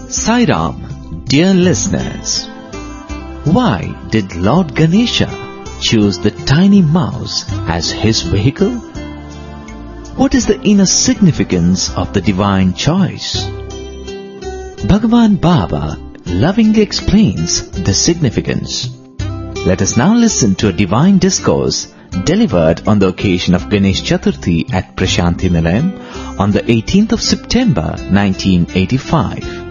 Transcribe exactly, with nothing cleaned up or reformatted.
Sai Ram, dear listeners, why did Lord Ganesha choose the tiny mouse as his vehicle? What is the inner significance of the divine choice? Bhagavan Baba lovingly explains the significance. Let us now listen to a divine discourse delivered on the occasion of Ganesh Chaturthi at Prashanthi Nilayam on the eighteenth of September nineteen eighty-five.